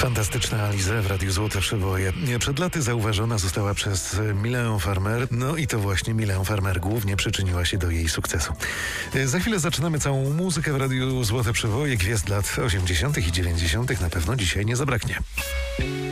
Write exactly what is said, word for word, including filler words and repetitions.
Fantastyczna Alizę w Radiu Złote Przeboje. Przed laty zauważona została przez Milę Farmer, no i to właśnie Milę Farmer głównie przyczyniła się do jej sukcesu. Za chwilę zaczynamy całą muzykę w Radiu Złote Przeboje. Gwiazd lat osiemdziesiątych i dziewięćdziesiątych na pewno dzisiaj nie zabraknie.